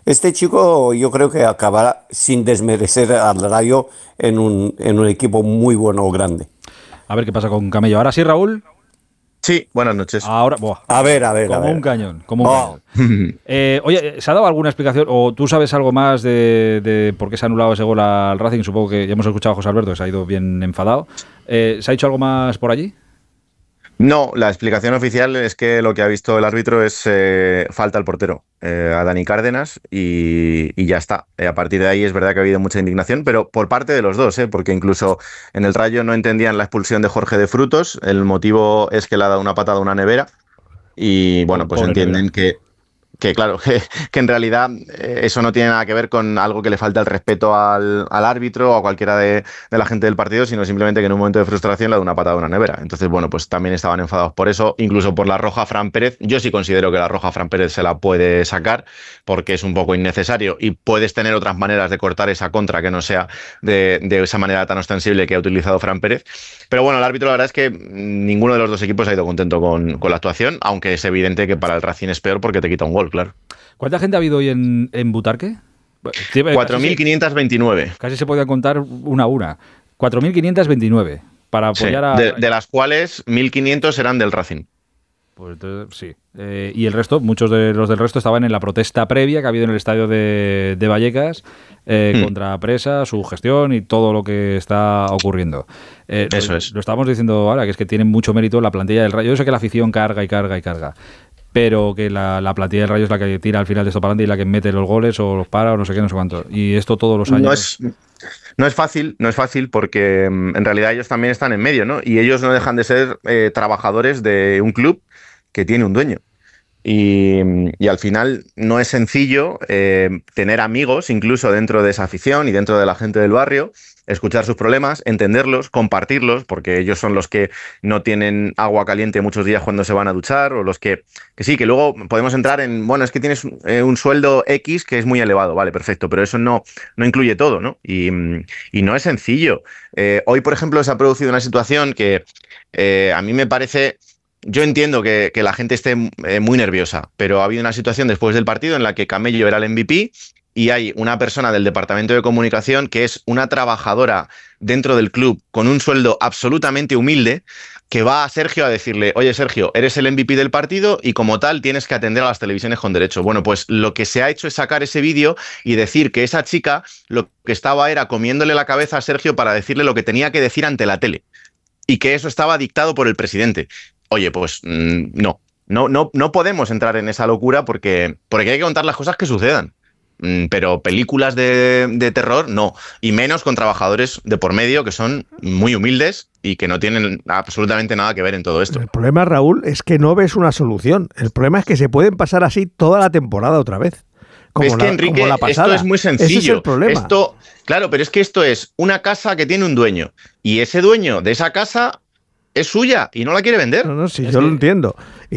Este chico yo creo que acabará sin desmerecer al Rayo en un equipo muy bueno o grande. A ver qué pasa con Camello. Ahora sí, Raúl. Sí, buenas noches. Ahora, buah, A ver. como un cañón. Oye, ¿se ha dado alguna explicación o tú sabes algo más de por qué se ha anulado ese gol al Racing? Supongo que ya hemos escuchado a José Alberto, que se ha ido bien enfadado. ¿Se ha dicho algo más por allí? No, la explicación oficial es que lo que ha visto el árbitro es falta al portero, a Dani Cárdenas, y ya está. A partir de ahí es verdad que ha habido mucha indignación, pero por parte de los dos, porque incluso en el Rayo no entendían la expulsión de Jorge de Frutos. El motivo es que le ha dado una patada a una nevera y bueno, pues Pobre entienden nevera. que claro, que en realidad eso no tiene nada que ver con algo que le falta el respeto al árbitro o a cualquiera de la gente del partido, sino simplemente que en un momento de frustración le da una patada a una nevera. Entonces, bueno, pues también estaban enfadados por eso, incluso por la roja a Fran Pérez. Yo sí considero que la roja a Fran Pérez se la puede sacar porque es un poco innecesario y puedes tener otras maneras de cortar esa contra que no sea de esa manera tan ostensible que ha utilizado Fran Pérez. Pero bueno, el árbitro, la verdad es que ninguno de los dos equipos ha ido contento con la actuación, aunque es evidente que para el Racing es peor porque te quita un gol, claro. ¿Cuánta gente ha habido hoy en Butarque? 4.529. Casi se podía contar una a una. 4.529 para apoyar a... De las cuales 1.500 eran del Racing. Pues entonces, sí. Y el resto, muchos de los del resto estaban en la protesta previa que ha habido en el estadio de Vallecas contra Presa, su gestión y todo lo que está ocurriendo. Eso es. Lo estábamos diciendo ahora, que es que tiene mucho mérito la plantilla del Rayo. Yo sé que la afición carga, pero que la plantilla del Rayo es la que tira al final de esto para adelante y la que mete los goles o los para o no sé qué, no sé cuánto. Y esto todos los años. No es fácil porque en realidad ellos también están en medio, ¿no? Y ellos no dejan de ser trabajadores de un club que tiene un dueño. Y al final no es sencillo tener amigos incluso dentro de esa afición y dentro de la gente del barrio, escuchar sus problemas, entenderlos, compartirlos, porque ellos son los que no tienen agua caliente muchos días cuando se van a duchar, o los que sí, que luego podemos entrar en, bueno, es que tienes un sueldo X que es muy elevado, vale, perfecto, pero eso no incluye todo, ¿no? Y no es sencillo. Hoy, por ejemplo, se ha producido una situación que a mí me parece... Yo entiendo que la gente esté muy nerviosa, pero ha habido una situación después del partido en la que Camello era el MVP y hay una persona del departamento de comunicación que es una trabajadora dentro del club con un sueldo absolutamente humilde que va a Sergio a decirle: oye, Sergio, eres el MVP del partido y como tal tienes que atender a las televisiones con derecho. Bueno, pues lo que se ha hecho es sacar ese vídeo y decir que esa chica lo que estaba era comiéndole la cabeza a Sergio para decirle lo que tenía que decir ante la tele y que eso estaba dictado por el presidente. Oye, pues no podemos entrar en esa locura porque hay que contar las cosas que sucedan. Pero películas de terror, no. Y menos con trabajadores de por medio que son muy humildes y que no tienen absolutamente nada que ver en todo esto. El problema, Raúl, es que no ves una solución. El problema es que se pueden pasar así toda la temporada otra vez. Es que, Enrique, esto es muy sencillo. Ese es el problema. Claro, pero es que esto es una casa que tiene un dueño. Y ese dueño de esa casa... es suya y no la quiere vender. No, sí, yo lo entiendo.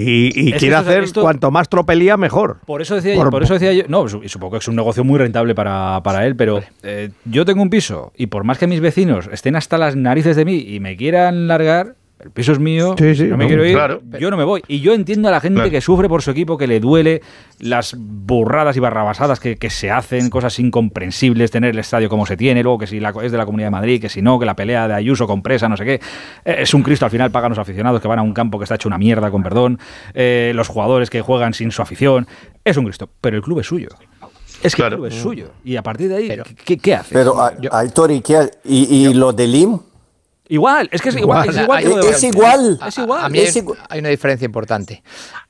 Y quiere hacer cuanto más tropelía, mejor. Por eso decía yo. No, y supongo que es un negocio muy rentable para él, pero yo tengo un piso y por más que mis vecinos estén hasta las narices de mí y me quieran largar, el piso es mío, sí, no me quiero ir, claro. yo no me voy. Y yo entiendo a la gente que sufre por su equipo, que le duele las burradas y barrabasadas que se hacen, cosas incomprensibles, tener el estadio como se tiene, luego que si es de la Comunidad de Madrid, que si no, que la pelea de Ayuso con Presa, no sé qué. Es un Cristo, al final pagan los aficionados que van a un campo que está hecho una mierda, con perdón, los jugadores que juegan sin su afición. Es un Cristo, pero el club es suyo. Es que el club es suyo. Y a partir de ahí, ¿qué haces? Pero, Aitor, ¿y lo de Lim? Igual, es que es igual. Es igual. A mí hay una diferencia importante.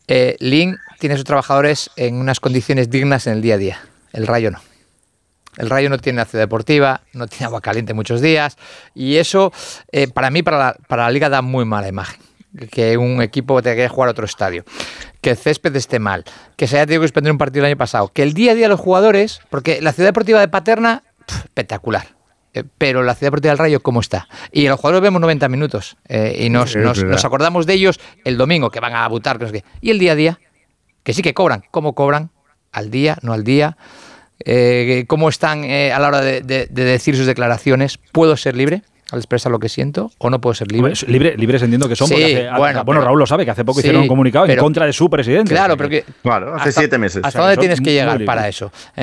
Lin tiene a sus trabajadores en unas condiciones dignas en el día a día. El Rayo no. El Rayo no tiene ciudad deportiva, no tiene agua caliente muchos días. Y eso, para mí, para la Liga da muy mala imagen. Que un equipo tenga que jugar a otro estadio. Que el césped esté mal. Que se haya tenido que suspender un partido el año pasado. Que el día a día los jugadores... Porque la ciudad deportiva de Paterna, espectacular. Pero la ciudad deportiva del Rayo, ¿cómo está? Y los jugadores vemos 90 minutos y nos acordamos de ellos el domingo, que van a butar, no sé qué. Y el día a día, que sí que cobran. ¿Cómo cobran? ¿Al día? ¿No al día? ¿Cómo están a la hora de decir sus declaraciones? ¿Puedo ser libre al expresar lo que siento o no puedo ser libre? Libres entiendo que son, sí, porque bueno, Raúl lo sabe, que hace poco hicieron un comunicado en contra de su presidente. Claro, pero que... Claro, hace 7 meses. ¿Hasta dónde tienes que llegar para eso?